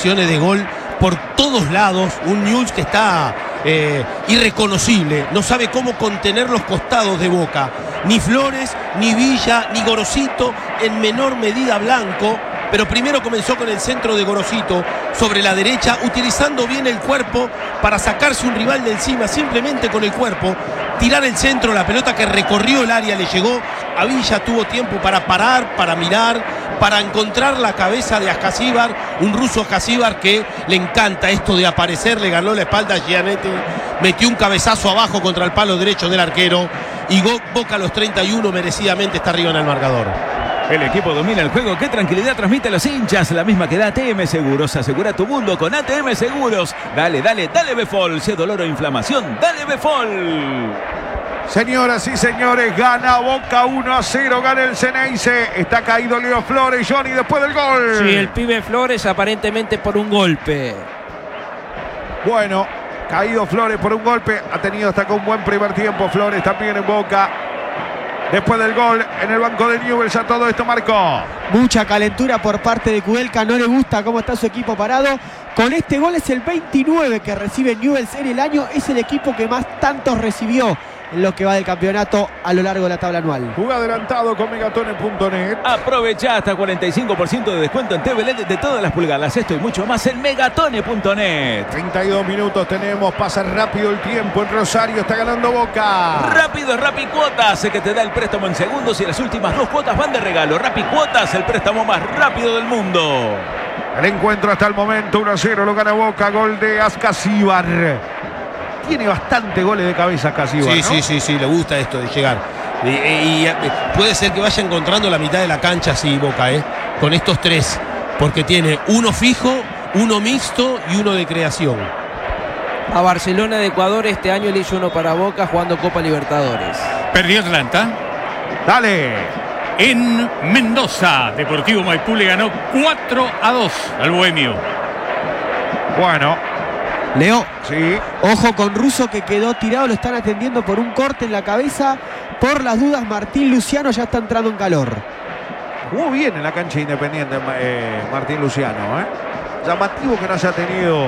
opciones de gol por todos lados. Un Newell's que está irreconocible. No sabe cómo contener los costados de Boca. Ni Flores, ni Villa, ni Gorosito, en menor medida Blanco. Pero primero comenzó con el centro de Gorosito sobre la derecha, utilizando bien el cuerpo para sacarse un rival de encima, simplemente con el cuerpo, tirar el centro, la pelota que recorrió el área le llegó a Villa, tuvo tiempo para parar, para mirar, para encontrar la cabeza de Ascasíbar, un ruso Ascasíbar que le encanta esto de aparecer, le ganó la espalda a Gianetti, metió un cabezazo abajo contra el palo derecho del arquero y Boca a los 31 merecidamente está arriba en el marcador. El equipo domina el juego. Qué tranquilidad transmite a los hinchas. La misma que da ATM Seguros. Asegura tu mundo con ATM Seguros. Dale, dale, dale Befol. Si es dolor o inflamación, dale Befol. Señoras y señores, gana Boca 1-0, gana el Ceneice. Está caído Leo Flores, Johnny, después del gol. Sí, el pibe Flores aparentemente por un golpe. Bueno, caído Flores por un golpe. Ha tenido hasta acá un buen primer tiempo Flores también en Boca. Después del gol en el banco de Newell's a todo esto marcó. Mucha calentura por parte de Kudelka, no le gusta cómo está su equipo parado. Con este gol es el 29 que recibe Newell's en el año, es el equipo que más tantos recibió en lo que va del campeonato a lo largo de la tabla anual. Juega adelantado con Megatone.net. Aprovecha hasta 45% de descuento en TV LED de todas las pulgadas. Esto y mucho más en Megatone.net. 32 minutos tenemos, pasa rápido el tiempo en Rosario, está ganando Boca. Rápido es Rapicuotas, que te da el préstamo en segundos y las últimas 2 cuotas van de regalo. Rapicuotas, el préstamo más rápido del mundo. El encuentro hasta el momento 1-0, lo gana Boca, gol de Ascasíbar. Tiene bastante goles de cabeza Ascasíbar, Sí, ¿no? sí, le gusta esto de llegar. Y puede ser que vaya encontrando la mitad de la cancha, sí, Boca, con estos tres. Porque tiene uno fijo, uno mixto y uno de creación. A Barcelona de Ecuador este año le hizo uno para Boca jugando Copa Libertadores. Perdió Atlanta. Dale. En Mendoza, Deportivo Maipú le ganó 4-2 al Bohemio. Bueno. Leo, sí. Ojo con Russo que quedó tirado, lo están atendiendo por un corte en la cabeza. Por las dudas, Martín Luciano ya está entrando en calor. Jugó bien en la cancha Independiente Martín Luciano. Llamativo que no haya tenido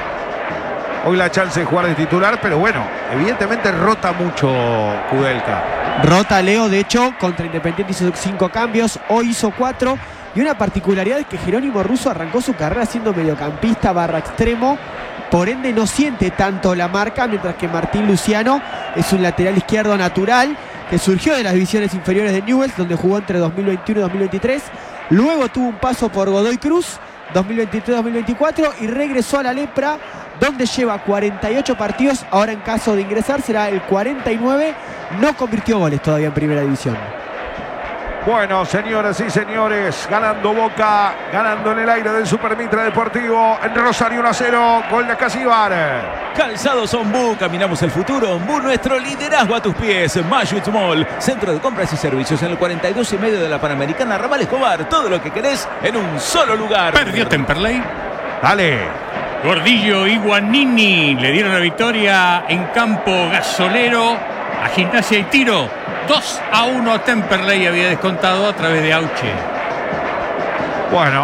hoy la chance de jugar de titular, pero bueno, evidentemente rota mucho Kudelka. Rota Leo, de hecho, contra Independiente hizo 5 cambios, hoy hizo 4. Y una particularidad es que Jerónimo Russo arrancó su carrera siendo mediocampista / extremo. Por ende no siente tanto la marca, mientras que Martín Luciano es un lateral izquierdo natural que surgió de las divisiones inferiores de Newell's, donde jugó entre 2021 y 2023. Luego tuvo un paso por Godoy Cruz, 2023-2024, y regresó a la Lepra, donde lleva 48 partidos. Ahora, en caso de ingresar, será el 49. No convirtió goles todavía en primera división. Bueno, señoras y señores, ganando Boca, ganando en el aire del Super Mitra Deportivo, en Rosario 1-0, gol de Ascasíbar. Calzados Ombú, caminamos el futuro. Ombú, nuestro liderazgo a tus pies. Mayut Mall, centro de compras y servicios en el 42 y medio de la Panamericana, Ramal Escobar. Todo lo que querés en un solo lugar. Perdió Temperley. Dale. Gordillo y Guanini le dieron la victoria en campo gasolero a Gimnasia y Tiro. 2-1 Temperley había descontado a través de Auche. Bueno,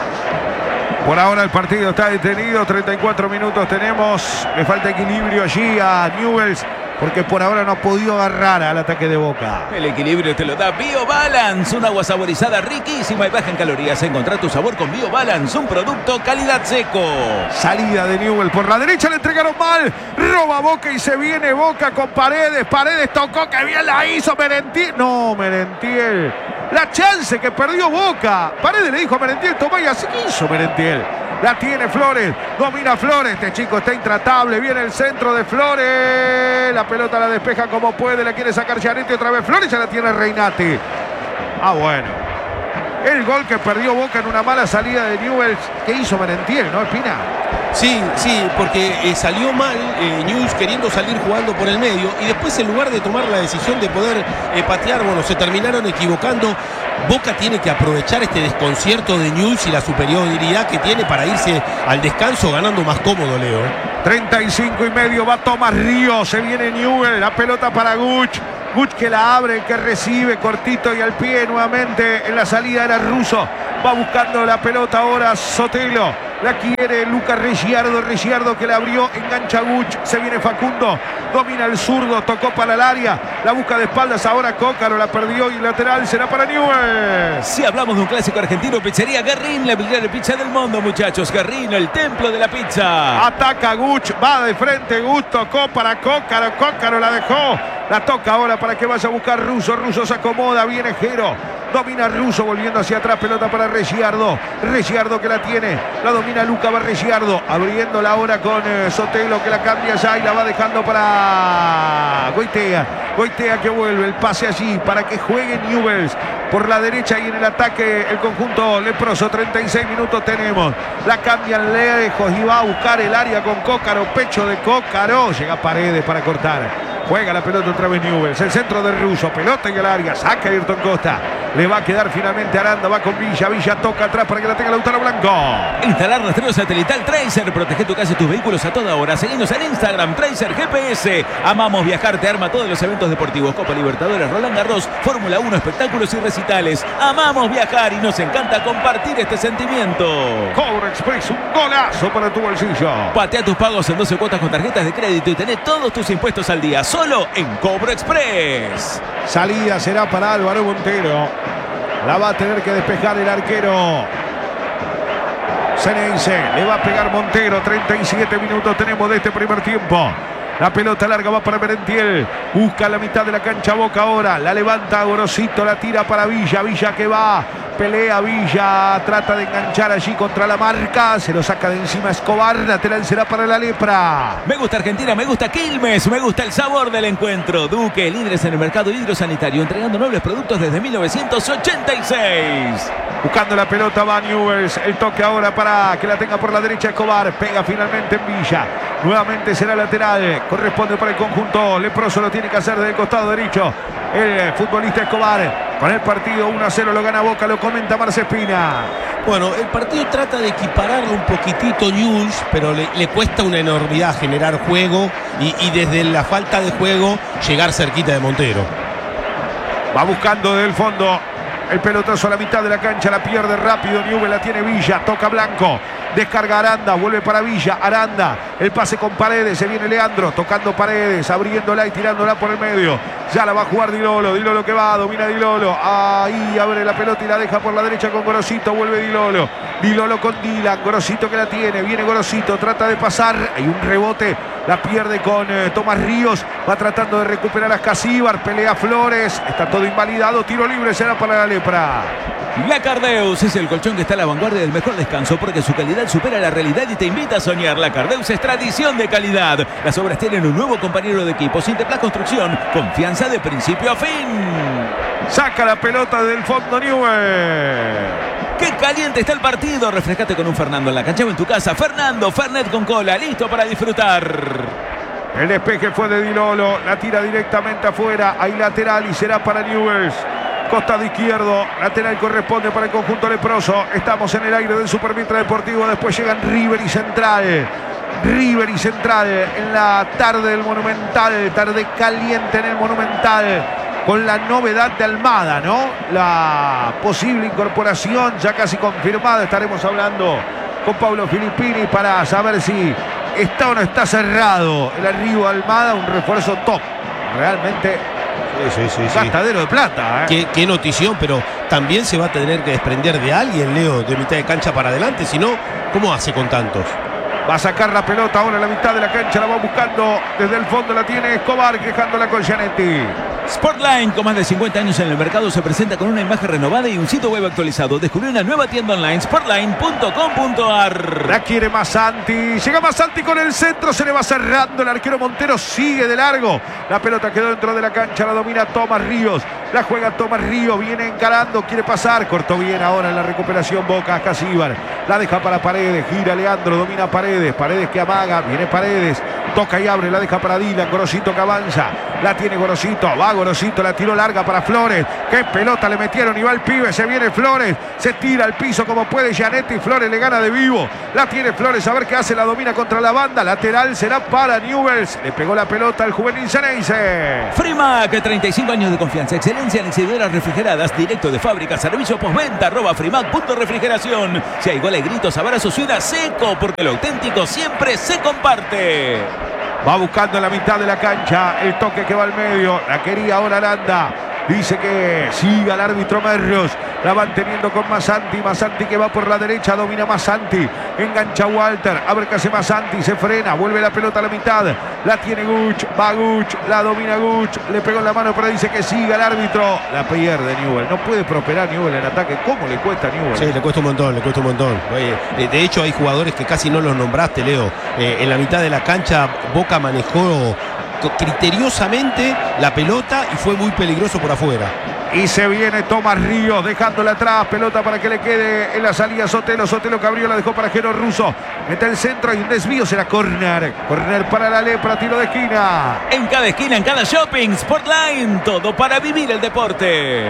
por ahora el partido está detenido, 34 minutos tenemos, le falta equilibrio allí a Newell's, porque por ahora no ha podido agarrar al ataque de Boca. El equilibrio te lo da BioBalance, un agua saborizada riquísima y baja en calorías. Encontrá tu sabor con BioBalance, un producto calidad seco. Salida de Newell's por la derecha, le entregaron mal, roba Boca y se viene Boca con Paredes. Paredes tocó, que bien la hizo Merentiel. No, Merentiel. La chance que perdió Boca. Paredes le dijo a Merentiel, tomá, y así hizo Merentiel. La tiene Flores, domina Flores, este chico está intratable, viene el centro de Flores, la pelota la despeja como puede, la quiere sacar Gianetti otra vez, Flores ya la tiene Reinati. Bueno, el gol que perdió Boca en una mala salida de Newell's, que hizo Merentiel, ¿no, Espina? Sí, porque salió mal Newell's queriendo salir jugando por el medio y después en lugar de tomar la decisión de poder patear, bueno, se terminaron equivocando. Boca tiene que aprovechar este desconcierto de Newell's y la superioridad que tiene para irse al descanso ganando más cómodo, Leo. 35 y medio, va Tomás Ríos, se viene Newell's, la pelota para Guch. Guch que la abre, que recibe cortito y al pie nuevamente en la salida era Russo. Va buscando la pelota ahora Sotelo. La quiere Lucas Ricciardo. Ricciardo que la abrió. Engancha Guch. Se viene Facundo. Domina el zurdo. Tocó para el área. La busca de espaldas. Ahora Cócaro la perdió. Y lateral será para Newell's. Si hablamos de un clásico argentino, Pizzería Guerrín, la mejor pizza del mundo, muchachos. Guerrín, el templo de la pizza. Ataca Guch. Va de frente Guch. Tocó para Cócaro. Cócaro la dejó. La toca ahora para que vaya a buscar Russo. Russo se acomoda. Viene Jero. Domina Russo volviendo hacia atrás. Pelota para Ricciardo. Ricciardo que la tiene. La domina Luca Ricciardo. Abriéndola ahora con Sotelo que la cambia ya y la va dejando para Goitea. Goitea que vuelve. El pase allí para que juegue Newell's. Por la derecha y en el ataque el conjunto leproso. 36 minutos tenemos. La cambian lejos y va a buscar el área con Cócaro. Pecho de Cócaro. Llega Paredes para cortar. Juega la pelota otra vez Newell's. El centro de Russo. Pelota en el área. Saca Ayrton Costa. Le va a quedar finalmente Aranda. Va con Villa. Villa toca atrás para que la tenga Lautaro Blanco. Instalar rastreo satelital Tracer. Protege tu casa y tus vehículos a toda hora. Seguinos en Instagram. Tracer GPS. Amamos viajar. Te arma todos los eventos deportivos. Copa Libertadores, Roland Garros, Fórmula 1, espectáculos y recitales. Amamos viajar y nos encanta compartir este sentimiento. Cobra Express. Un golazo para tu bolsillo. Patea tus pagos en 12 cuotas con tarjetas de crédito y tené todos tus impuestos al día. Solo en Cobra Express. Salida será para Álvaro Montero. La va a tener que despejar el arquero Ceneice. Le va a pegar Montero. 37 minutos tenemos de este primer tiempo. La pelota larga va para Merentiel. Busca la mitad de la cancha Boca ahora. La levanta Gorosito. La tira para Villa. Villa que va. Pelea Villa. Trata de enganchar allí contra la marca. Se lo saca de encima Escobar. Lateral será para la Lepra. Me gusta Argentina. Me gusta Quilmes. Me gusta el sabor del encuentro. Duque, líderes en el mercado hidrosanitario. Entregando nobles productos desde 1986. Buscando la pelota va Newell's. El toque ahora para que la tenga por la derecha Escobar. Pega finalmente en Villa. Nuevamente será lateral. Corresponde para el conjunto leproso. Lo tiene que hacer desde el costado derecho el futbolista Escobar. Con el partido 1-0 lo gana Boca. Lo comenta Marce Espina. Bueno, el partido trata de equipararlo un poquitito Newell's, pero le cuesta una enormidad generar juego y desde la falta de juego llegar cerquita de Montero. Va buscando desde el fondo. El pelotazo a la mitad de la cancha. La pierde rápido Newell's. La tiene Villa. Toca Blanco. Descarga Aranda. Vuelve para Villa. Aranda. El pase con Paredes. Se viene Leandro. Tocando Paredes. Abriéndola y tirándola por el medio. Ya la va a jugar Di Lolo. Di Lolo que va. Domina Di Lolo. Ahí abre la pelota y la deja por la derecha con Gorosito. Vuelve Di Lolo. Di Lolo con Dylan. Gorosito que la tiene. Viene Gorosito. Trata de pasar. Hay un rebote. La pierde con Tomás Ríos. Va tratando de recuperar a Casíbar. Pelea Flores. Está todo invalidado. Tiro libre será para la Lepra. La Cardeus es el colchón que está a la vanguardia del mejor descanso porque su calidad supera la realidad y te invita a soñar. La Cardeus es tradición de calidad. Las obras tienen un nuevo compañero de equipo. Sinteplas Construcción. Confianza de principio a fin. Saca la pelota del fondo Newell's. ¡Qué caliente está el partido! Refrescate con un Fernando en la cancha o en tu casa. Fernando, Fernet con cola, listo para disfrutar. El despeje fue de Di Lolo. La tira directamente afuera. Hay lateral y será para Newell's. Costado izquierdo, lateral corresponde para el conjunto leproso. Estamos en el aire del Supermitra Deportivo. Después llegan River y Central. River y Central en la tarde del Monumental. Tarde caliente en el Monumental. Con la novedad de Almada, ¿no? La posible incorporación ya casi confirmada. Estaremos hablando con Pablo Filippini para saber si está o no está cerrado el arribo de Almada. Un refuerzo top. Realmente... Sí. Gastadero de plata. Qué notición, pero también se va a tener que desprender de alguien, Leo, de mitad de cancha para adelante. Si no, ¿cómo hace con tantos? Va a sacar la pelota ahora en la mitad de la cancha. La va buscando desde el fondo. La tiene Escobar, quejándola con Gianetti. Sportline, con más de 50 años en el mercado, se presenta con una imagen renovada y un sitio web actualizado. Descubrí una nueva tienda online, sportline.com.ar. La quiere Massanti. Llega Massanti con el centro. Se le va cerrando. El arquero Montero sigue de largo. La pelota quedó dentro de la cancha. La domina Tomás Ríos. La juega Tomás Ríos. Viene encarando. Quiere pasar. Cortó bien ahora en la recuperación Boca. Casíbar. La deja para Paredes. Gira Leandro. Domina Paredes. Paredes que amaga. Viene Paredes. Toca y abre. La deja para Dylan. Gorosito que avanza. La tiene Gorosito, va Gorosito, la tiró larga para Flores. Qué pelota le metieron y va el pibe, se viene Flores, se tira al piso como puede Gianetti, Flores le gana de vivo. La tiene Flores, a ver qué hace, la domina contra la banda, lateral será para Newell's. Le pegó la pelota al juvenil Ceneice. Frimac, 35 años de confianza, excelencia en exhibidoras refrigeradas, directo de fábrica, servicio postventa, @frimac.refrigeración. Si hay goles, gritos, abrazos, ciudad seco, porque lo auténtico siempre se comparte. Va buscando en la mitad de la cancha, el toque que va al medio, la quería ahora Aranda. Dice que siga el árbitro Merlos. La van teniendo con Masanti. Masanti que va por la derecha. Domina Masanti. Engancha Walter. A ver qué hace Masanti. Se frena. Vuelve la pelota a la mitad. La tiene Guch. Va Guch. La domina Guch. Le pegó en la mano, pero dice que siga el árbitro. La pierde Newell. No puede prosperar Newell en ataque. ¿Cómo le cuesta a Newell? Sí, le cuesta un montón, le cuesta un montón. De hecho, hay jugadores que casi no los nombraste, Leo. En la mitad de la cancha, Boca manejó criteriosamente la pelota y fue muy peligroso por afuera. Y se viene Tomás Ríos dejándola atrás, pelota para que le quede en la salida Sotelo, Sotelo que abrió, la dejó para Jero Russo, mete el centro y un desvío, será córner para la Lepra, tiro de esquina. En cada esquina, en cada shopping, Sportline, todo para vivir el deporte.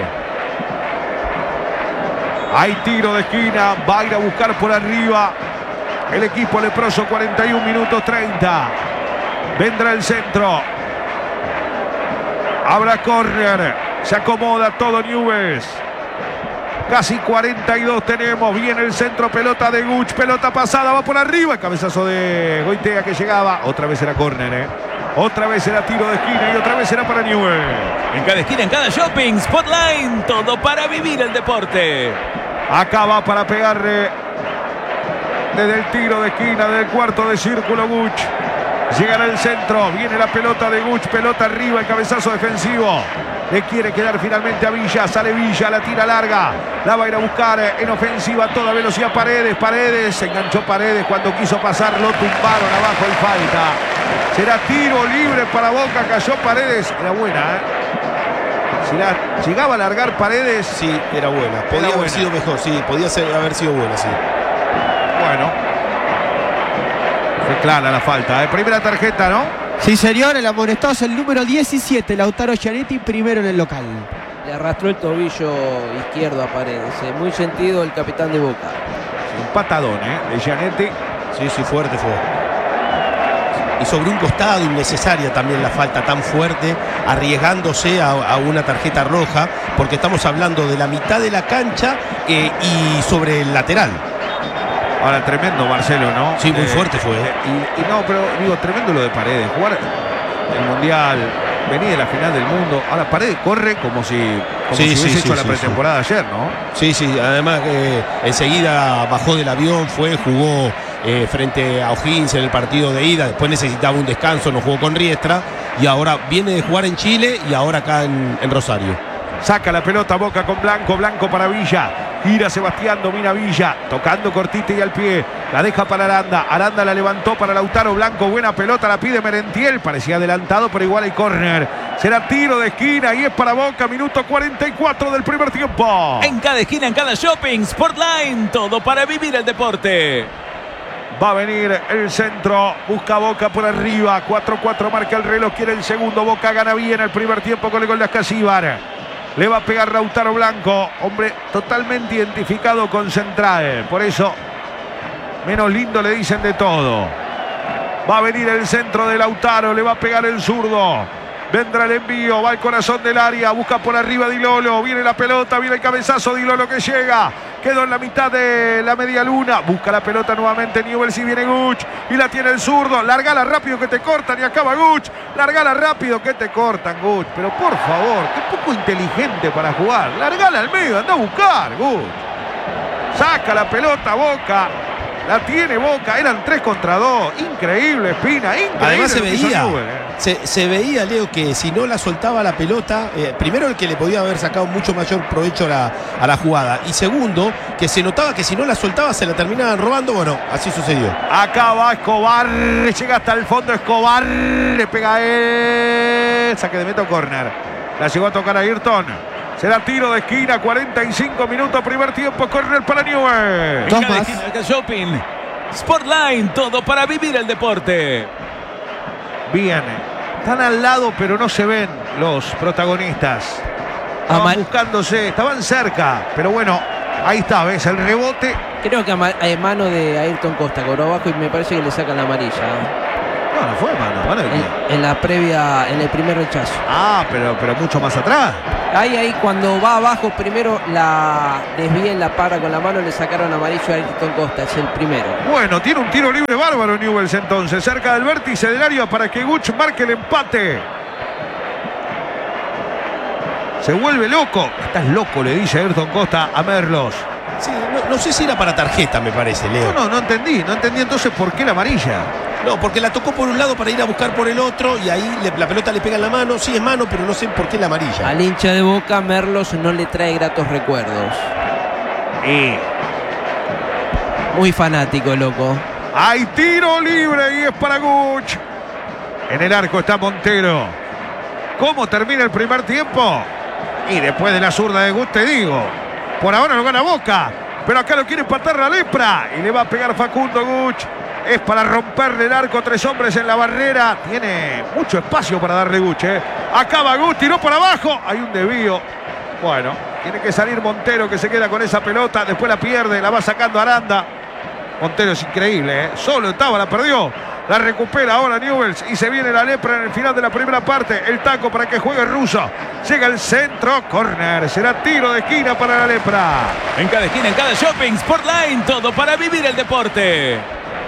Hay tiro de esquina, va a ir a buscar por arriba el equipo leproso, 41 minutos 30. Vendrá el centro. Habrá córner. Se acomoda todo Newell's. Casi 42 tenemos. Viene el centro. Pelota de Guch. Pelota pasada. Va por arriba. El cabezazo de Goitea que llegaba. Otra vez era córner. Otra vez era tiro de esquina. Y otra vez era para Newell's. En cada esquina, en cada shopping, Spotline. Todo para vivir el deporte. Acá va para pegarle desde el tiro de esquina del cuarto de círculo Guch. Llegará el centro, viene la pelota de Guch, pelota arriba, el cabezazo defensivo. Le quiere quedar finalmente a Villa, sale Villa, la tira larga. La va a ir a buscar en ofensiva a toda velocidad Paredes. Paredes, se enganchó Paredes cuando quiso pasar, lo tumbaron abajo y falta. Será tiro libre para Boca, cayó Paredes. Era buena, Si la llegaba a largar Paredes. Sí, era buena. Podía haber sido mejor, sí, podía haber sido buena, sí. Bueno. Fue clara la falta, primera tarjeta, ¿no? Sí, señor, el amonestado es el número 17, Lautaro Gianetti, primero en el local. Le arrastró el tobillo izquierdo a Paredes. Muy sentido el capitán de Boca. Un patadón, de Gianetti. Sí, fuerte fue. Y sobre un costado, innecesaria también la falta tan fuerte, arriesgándose a una tarjeta roja, porque estamos hablando de la mitad de la cancha y sobre el lateral. Ahora, tremendo Marcelo, ¿no? Sí, muy fuerte fue. No, pero digo, tremendo lo de Paredes. Jugar el Mundial, venir de la final del mundo. Ahora Paredes corre como si hubiese hecho la pretemporada ayer, ¿no? Sí, además enseguida bajó del avión, jugó frente a O'Higgins en el partido de ida, después necesitaba un descanso, no jugó con Riestra y ahora viene de jugar en Chile y ahora acá en Rosario. Saca la pelota Boca con Blanco, Blanco para Villa. Gira Sebastián, domina Villa, tocando cortita y al pie. La deja para Aranda. Aranda la levantó para Lautaro Blanco. Buena pelota, la pide Merentiel. Parecía adelantado, pero igual hay córner. Será tiro de esquina y es para Boca. Minuto 44 del primer tiempo. En cada esquina, en cada shopping, Sportline. Todo para vivir el deporte. Va a venir el centro. Busca Boca por arriba. 4-4 marca el reloj. Quiere el segundo. Boca gana bien el primer tiempo con el gol de Ascasíbar. Le va a pegar Lautaro Blanco, hombre totalmente identificado con Central. Por eso, menos lindo le dicen de todo. Va a venir el centro de Lautaro, le va a pegar el zurdo. Vendrá el envío, va al corazón del área, busca por arriba Di Lolo. Viene la pelota, viene el cabezazo, Di Lolo que llega. Quedó en la mitad de la media luna. Busca la pelota nuevamente Newell's y viene Guch. Y la tiene el zurdo. Largala rápido que te cortan y acaba Guch. Largala rápido que te cortan, Guch. Pero por favor, qué poco inteligente para jugar. Largala al medio, anda a buscar, Guch. Saca la pelota Boca. La tiene Boca, eran 3 contra 2. Increíble, Espina, increíble. Además se veía, Leo, que si no la soltaba la pelota, primero el que le podía haber sacado mucho mayor provecho a la jugada. Y segundo, que se notaba que si no la soltaba se la terminaban robando. Bueno, así sucedió. Acá va Escobar, llega hasta el fondo Escobar, le pega a él. Saque de meta o córner. La llegó a tocar a Ayrton. Será tiro de esquina, 45 minutos, primer tiempo, córner para Newell's. En cada esquina, en cada shopping, Sportline, todo para vivir el deporte. Bien, Están al lado, pero no se ven los protagonistas. Estaban buscándose, estaban cerca. Pero bueno, ahí está, ¿ves? El rebote. Creo que hay mano de Ayrton Costa, cobró abajo y me parece que le sacan la amarilla. No fue mano de quién. En la previa, en el primer rechazo. Ah, pero mucho más atrás. Ahí cuando va abajo primero la desvía y la para con la mano, le sacaron amarillo a Ayrton Costa, es el primero. Bueno, tiene un tiro libre bárbaro Newell's entonces, cerca del vértice del área para que Guch marque el empate. Se vuelve loco. Estás loco, le dice Ayrton Costa a Merlos. Sí, no sé si era para tarjeta, me parece, Leo. No entendí entonces por qué la amarilla. No, porque la tocó por un lado para ir a buscar por el otro y ahí la pelota le pega en la mano. Sí es mano, pero no sé por qué la amarilla. Al hincha de Boca, Merlos no le trae gratos recuerdos. Muy fanático, loco. Hay tiro libre y es para Guch. En el arco está Montero. ¿Cómo termina el primer tiempo? Y después de la zurda de Guch, te digo, por ahora lo gana Boca, pero acá lo quiere empatar la Lepra y le va a pegar Facundo Guch. Es para romperle el arco, 3 hombres en la barrera. Tiene mucho espacio para darle Guch. Acaba Guch, tiró por abajo. Hay un desvío. Bueno, tiene que salir Montero, que se queda con esa pelota. Después la pierde, la va sacando Aranda. Montero es increíble, solo estaba, la perdió. La recupera ahora Newell's y se viene la Lepra en el final de la primera parte. El taco para que juegue Russo. Llega el centro, córner. Será tiro de esquina para la Lepra. En cada esquina, en cada shopping, Sportline, todo para vivir el deporte.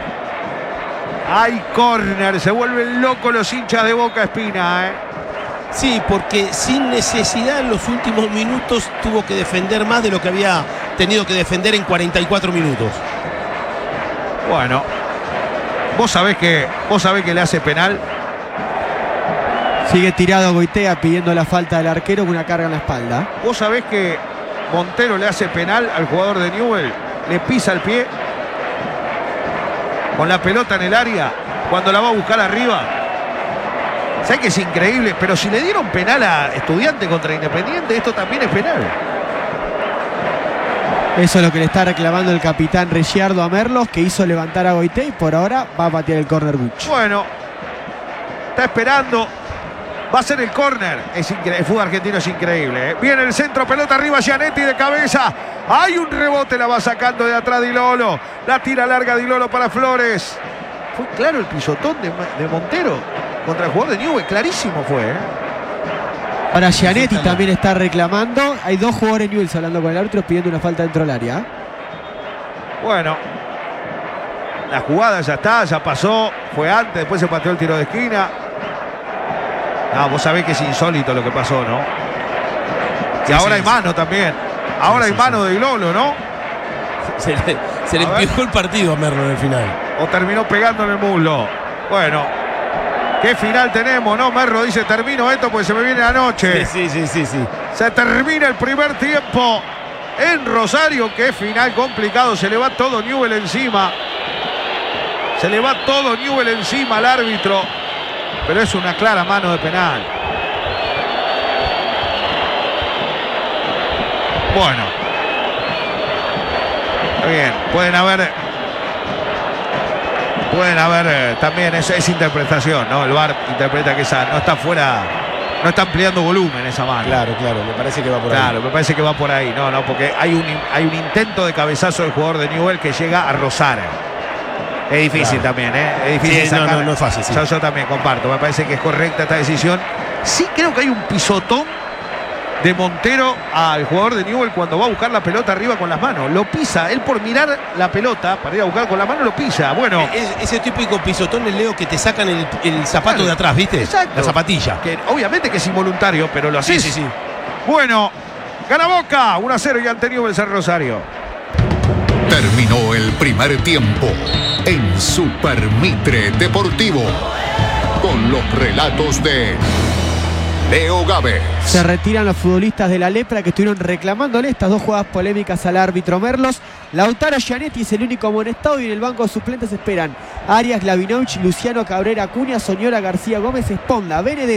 Hay córner, se vuelven locos los hinchas de Boca Espina. Sí, porque sin necesidad en los últimos minutos tuvo que defender más de lo que había tenido que defender en 44 minutos. Bueno, vos sabés que le hace penal. Sigue tirado Goitea pidiendo la falta del arquero con una carga en la espalda. Vos sabés que Montero le hace penal al jugador de Newell's, le pisa el pie con la pelota en el área cuando la va a buscar arriba. Sé que es increíble, pero si le dieron penal a Estudiante contra Independiente, esto también es penal. Eso es lo que le está reclamando el capitán Ricciardo a Merlos, que hizo levantar a Goitea y por ahora va a patear el córner Guch. Bueno, está esperando. Va a ser el córner. El fútbol argentino es increíble. Viene el centro, pelota arriba, Gianetti de cabeza. Hay un rebote, la va sacando de atrás Di Lolo. La tira larga Di Lolo para Flores. Fue claro el pisotón de Montero contra el jugador de Newell's. Clarísimo fue. Ahora Gianetti también está reclamando. Hay 2 jugadores Newell's hablando con el árbitro pidiendo una falta dentro del área. Bueno, la jugada ya está, ya pasó. Fue antes, después se pateó el tiro de esquina. Vos sabés que es insólito lo que pasó, ¿no? Y ahora hay mano también. Ahora hay mano de Di Lolo, ¿no? Se le empujó el partido a Merlo en el final. O terminó pegando en el muslo. Bueno, qué final tenemos, ¿no? Merlo dice, termino esto porque se me viene la noche. Sí. Se termina el primer tiempo en Rosario. Qué final complicado. Se le va todo Newell's encima. Se le va todo Newell's encima al árbitro. Pero es una clara mano de penal. Bueno. Está bien. Pueden haber también, es interpretación, ¿no? El VAR interpreta que esa no está fuera, no está ampliando volumen esa mano. Claro, me parece que va por ahí. Claro, me parece que va por ahí. No, porque hay un intento de cabezazo del jugador de Newell's que llega a rozar. Es difícil también, Es difícil sacar. No es fácil, sí. Yo también comparto. Me parece que es correcta esta decisión. Sí creo que hay un pisotón de Montero al jugador de Newell's cuando va a buscar la pelota arriba con las manos. Lo pisa. Él por mirar la pelota para ir a buscar con la mano lo pisa. Bueno. Ese típico pisotón, Leo, que te sacan el zapato de atrás, ¿viste? Exacto. La zapatilla. Que obviamente que es involuntario, pero lo hace. Sí. Bueno, gana Boca. 1-0 y ante Newell's en Rosario. Terminó el primer tiempo en Super Mitre Deportivo con los relatos de Leo Gávez. Se retiran los futbolistas de la Lepra que estuvieron reclamándole estas 2 jugadas polémicas al árbitro Merlos. Lautaro Gianetti es el único amonestado y en el banco de suplentes esperan Arias, Glavinovich, Luciano Cabrera, Acuña, Soñora, García Gómez, Esponda, Benedetto,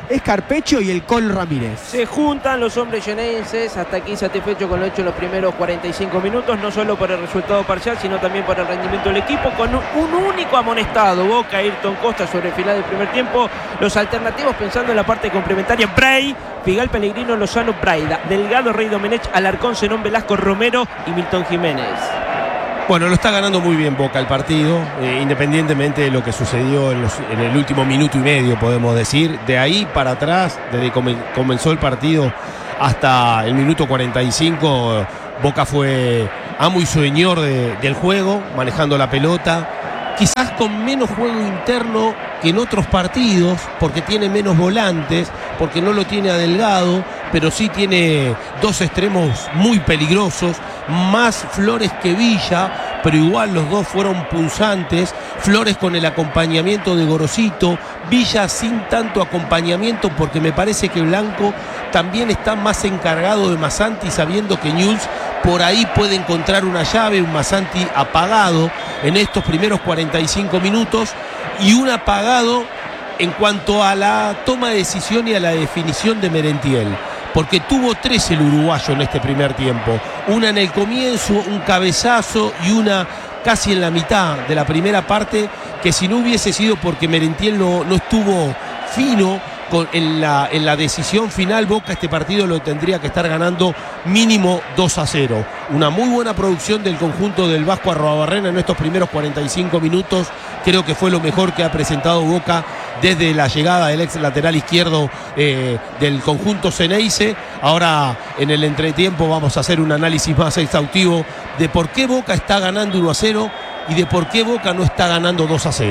Escarpecho y el Col Ramírez. Se juntan los hombres llenenses, hasta aquí satisfechos con lo hecho en los primeros 45 minutos, no solo por el resultado parcial, sino también por el rendimiento del equipo, con un único amonestado, Boca, Ayrton Costa, sobre el final del primer tiempo. Los alternativos pensando en la parte complementaria: Bray, Figal, Pellegrino, Lozano, Braida, Delgado, Rey Domenech, Alarcón, Zenón, Velasco, Romero y Milton Jiménez. Bueno, lo está ganando muy bien Boca el partido, independientemente de lo que sucedió en el último minuto y medio, podemos decir. De ahí para atrás, desde que comenzó el partido hasta el minuto 45, Boca fue amo y señor del juego, manejando la pelota. Quizás con menos juego interno que en otros partidos, porque tiene menos volantes, porque no lo tiene a Delgado, pero sí tiene dos extremos muy peligrosos, más Flores que Villa, pero igual los dos fueron punzantes. Flores con el acompañamiento de Gorosito, Villa sin tanto acompañamiento, porque me parece que Blanco también está más encargado de Massanti, sabiendo que Newell's por ahí puede encontrar una llave, un Massanti apagado en estos primeros 45 minutos y un apagado en cuanto a la toma de decisión y a la definición de Merentiel, porque tuvo 3 el uruguayo en este primer tiempo, una en el comienzo, un cabezazo y una casi en la mitad de la primera parte, que si no hubiese sido porque Merentiel no estuvo fino en la decisión final, Boca este partido lo tendría que estar ganando mínimo 2-0. Una muy buena producción del conjunto del Vasco Arruabarrena en estos primeros 45 minutos. Creo que fue lo mejor que ha presentado Boca desde la llegada del ex lateral izquierdo del conjunto Ceneice. Ahora en el entretiempo vamos a hacer un análisis más exhaustivo de por qué Boca está ganando 1-0 y de por qué Boca no está ganando 2-0.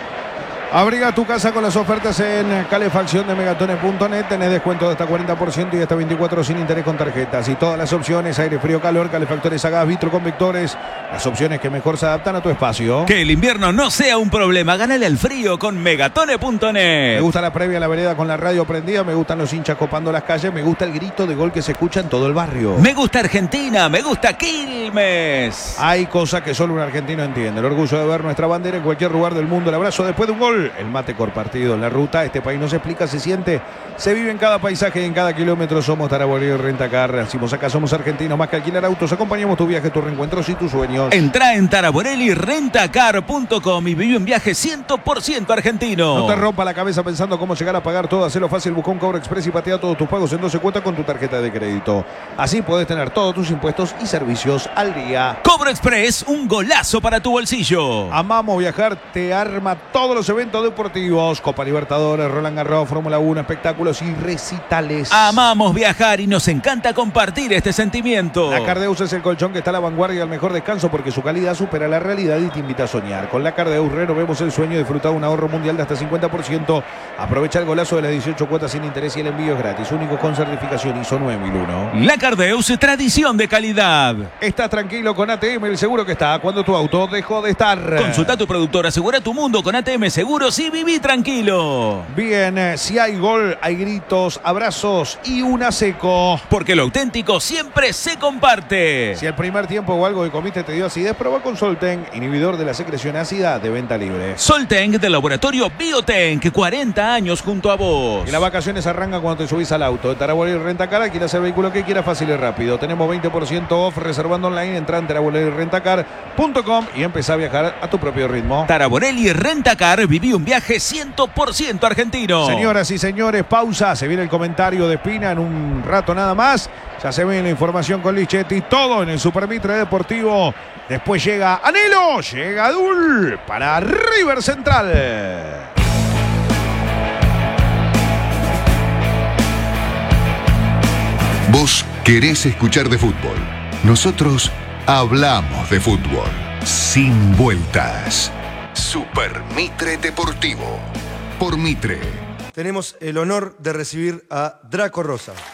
Abriga tu casa con las ofertas en calefacción de megatones.net. Tenés descuento de hasta 40% y hasta 24 sin interés con tarjetas. Y todas las opciones: aire, frío, calor, calefactores a gas, vitroconvectores. Las opciones que mejor se adaptan a tu espacio. Que el invierno no sea un problema. Gánale al frío con megatones.net. Me gusta la previa en la vereda con la radio prendida. Me gustan los hinchas copando las calles. Me gusta el grito de gol que se escucha en todo el barrio. Me gusta Argentina. Me gusta Quilmes. Hay cosas que solo un argentino entiende. El orgullo de ver nuestra bandera en cualquier lugar del mundo. El abrazo después de un gol. El mate compartido en la ruta. Este país no se explica, se siente, se vive en cada paisaje y en cada kilómetro. Somos Taraborelli Rentacar. Decimos acá, somos argentinos. Más que alquilar autos, acompañamos tu viaje, tus reencuentros y tus sueños. Entrá en taraborellirentacar.com y vive un viaje 100% argentino. No te rompa la cabeza pensando cómo llegar a pagar todo. Hacelo fácil, busca un cobro express y patea todos tus pagos en 12 cuotas con tu tarjeta de crédito. Así podés tener todos tus impuestos y servicios al día. Cobro Express, un golazo para tu bolsillo. Amamos viajar, te arma todos los eventos deportivos. Copa Libertadores, Roland Garros, Fórmula 1, espectáculos y recitales. Amamos viajar y nos encanta compartir este sentimiento. La Cardeus es el colchón que está a la vanguardia al mejor descanso, porque su calidad supera la realidad y te invita a soñar. Con la Cardeus renovemos el sueño y disfruta un ahorro mundial de hasta 50%. Aprovecha el golazo de las 18 cuotas sin interés y el envío es gratis. Único con certificación ISO 9001. La Cardeus, tradición de calidad. Estás tranquilo con ATM, el seguro que está cuando tu auto dejó de estar. Consulta a tu productor, asegura tu mundo con ATM Seguros y viví tranquilo. Bien, si hay gol, hay gritos, abrazos y una seco. Porque lo auténtico siempre se comparte. Si el primer tiempo o algo que comiste te dio acidez, prueba con Solten, inhibidor de la secreción ácida, de venta libre. Solten del laboratorio Biotenk, 40 años junto a vos. Y las vacaciones arrancan cuando te subís al auto. De Taraborelli Rentacar, quieras el vehículo que quieras, fácil y rápido. Tenemos 20% off reservando online. Entra en taraborellirentacar.com y empezá a viajar a tu propio ritmo. Taraborelli Rentacar, viví un viaje 100% argentino. Señoras y señores, pausa. Se viene el comentario de Espina en un rato nada más. Ya se viene la información con Lichetti. Todo en el Supermitre Deportivo. Después llega Anelo, llega Dul para River Central. Vos querés escuchar de fútbol. Nosotros hablamos de fútbol. Sin vueltas. Supermitre Deportivo. Por Mitre. Tenemos el honor de recibir a Draco Rosa.